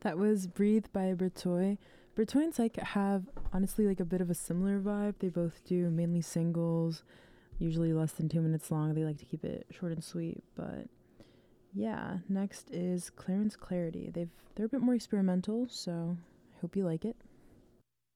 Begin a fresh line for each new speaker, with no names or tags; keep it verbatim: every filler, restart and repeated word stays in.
That was Breathe by Bertoy. Bertoy and Psych have honestly like a bit of a similar vibe. They both do mainly singles, usually less than two minutes long. They like to keep it short and sweet, but yeah. Next is Clarence Clarity. They've they're a bit more experimental, so I hope you like it.